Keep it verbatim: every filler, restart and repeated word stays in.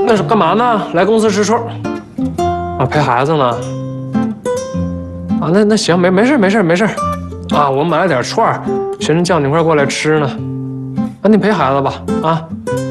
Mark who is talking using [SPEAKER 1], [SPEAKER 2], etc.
[SPEAKER 1] 那是干嘛呢？来公司吃串啊，陪孩子呢。啊，那那行，没没事没事没事。啊，我买了点串儿，寻思叫你一块过来吃呢。那你陪孩子吧，啊。